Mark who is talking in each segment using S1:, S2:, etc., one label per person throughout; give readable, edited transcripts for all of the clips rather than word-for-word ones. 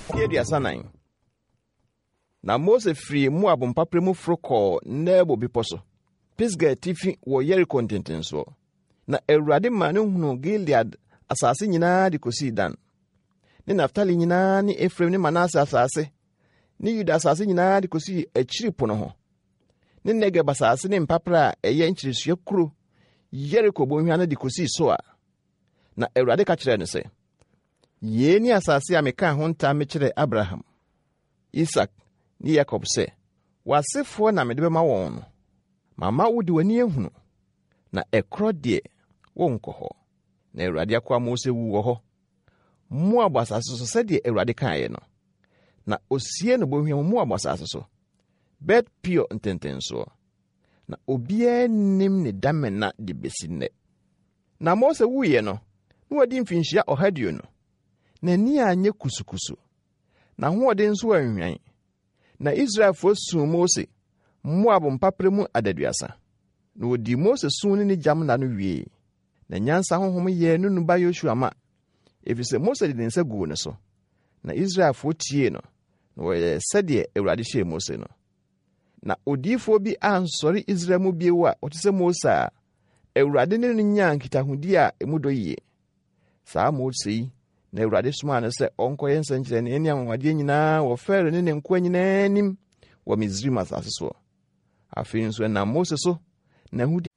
S1: Asanan. Na Mose free Moab mpapremu froko Nebo biposo. Pisga tifi wo Jericho ntentenso. Na Awurade ma ne hunu Gilead asase nyinaa de kosi Dan. Ne Naftali nyinaa ne Efraim ne Manase asase. Ne Yuda asase nyinaa de kosi akyiri pono ho. Ne Negeb asase ne mpapra eye nkyirisu kuro Jericho bonhwa na de kosi Soa. Na Awurade ka kyerɛ no sɛ, ye ni asase a meka ho nta me kyerɛ Abraham, Isaac ni Jacob sɛ, wasefo na mede bɛma wɔn no. Mama wodi wani ehunu. Na ekro de wonkɔ hɔ. Na Awurade akwa Mose wu wɔ hɔ. Moab asase so sɛ de Awurade kae no. Na osie no bonhwa Moab asase so. Bet Pio ntentenso. Na obia nim ne damena de besi nne. Na Mose wuye no, na wadi mfinhyia ɔhadio no. Na ni anye kusukusu. Na hoɔden nso anwan. Na Israelfo su Mose Moab mpapremu adaduasa. Na odi Mose su ne jam na no wie. Na nyansa honhom ye nunu ba Yoshua ma. Efise Mose de nsa gu ne so. Na Israelfo tie no. Na wɔyɛ sɛdeɛ Awurade hyɛ Mose no. Na odifo bi ansɔre Israel mu biewa ɔte sɛ Mose a Awurade ne no nya nkitahudi a emu dɔ yie. Saa Mose yi na Awurade soma no sɛ ɔnkɔyɛ nsɛnkyerɛ ne eni anwade nyinaa wɔ Farao ne nkoa nyinaa nim wɔ Misraim asase so. Afei nso na Mose so na hudi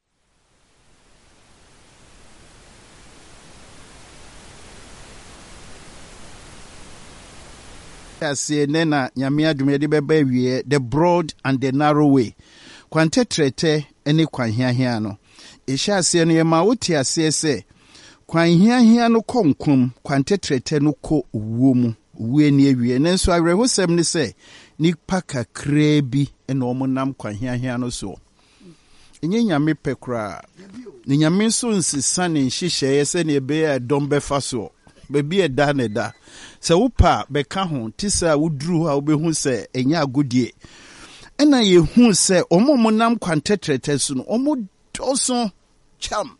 S2: ase na nyame adum yɛde bɛba wie the broad and the narrow way. Kwante trete ene kwanhiahia no. Ehya ase no yɛma wote ase sɛ kwanhiahia no konkom kwante trete no kɔ wuo mu. Wuo ni awie nenso awerɛhosɛm ne sɛ nipa kakra bi ene omonam kwanhiahia no so. Enye nyame pekra. Ni nyame so nsisa ne nhyehyɛ sɛ ne ebe a dom bɛfa so. Baby eda ne da. Se wopa beka ho tisa wudru ha obehu se enya agodie. Ena ye hu se omomonam kwantetrete so no omodoso cham.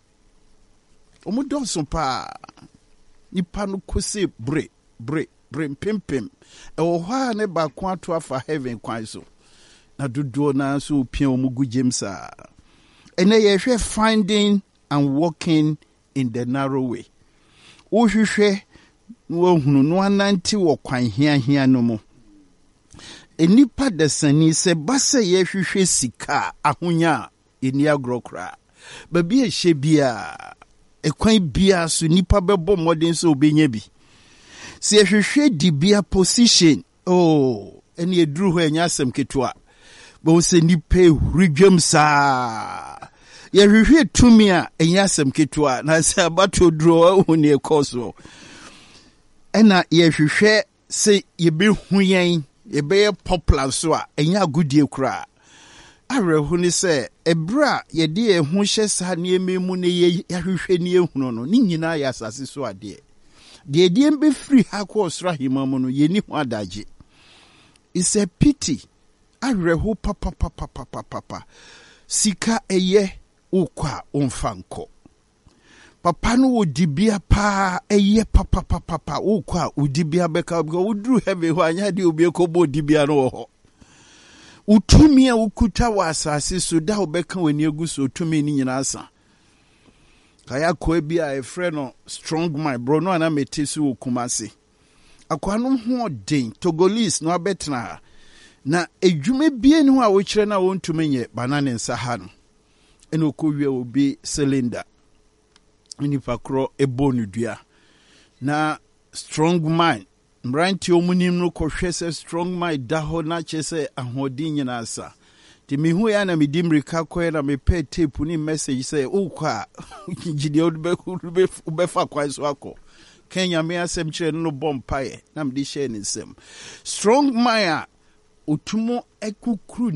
S2: Omodoso pa nipa no kose bre pimpim. E wo ha ne ba kwa to afa heaven kwan so. Na dodo na so pia omugu Jamesa. Ena ye hwe finding and walking in the narrow way. Uhwehwe no hunu no ananti wo kwanhiahia no mu. Enipa desani se basa ye hwehwe sika ahonya eni agrokra. Babi ehye bia ekwan bia so nipa bebo modern so obenya bi. Se ye hwehwe dibia position eni eduru ho enya asem ketua. Bo se nipa hurudwam saa. Ye hwehwe tumi a enya asem ketua na se abato duro ho ne ekoso. Ena ye hwehwe se ye be huyen ye be popular so a enya agudie kura. Arehu ni se ebra ye de ye hu hye sa ne ememu ne ye hwehwe ne ehunu no ni nyina ya asase so ade. De de be free ha ko sra himamu no ye ni ho adaje. It's a pity. Arehu papa. Sika eye ukwa umfanko. Papa no udibia pa eye papa ukwa udibia beka udru heavy ho anya de obi ekobo udibia no ho. Utumi a ukuta wa asase so da obeka wani aguso utumi ni nyina asa. Kaya ko bia e frɛ no strong my bro no ana metesu okumase. Akwa no ho den Togolese no abetna na edwume bie ne ho a wo kyerɛ na wontumi nye banane nsa ha no. Eno ko wie obi cylinder. Nipa kro ebonu dua. Na strong mind. Mranti omunim no kohwe se strong mind da ho na kyese ahodin nyina asa. Ti mehu ya na medimrika koe na mepe tape ni message se ukwa gide obefa kwa so akọ. Kenya me asem kyerɛ no bompae na mede hyɛ ne nsɛm. Strong mind otumo ekukru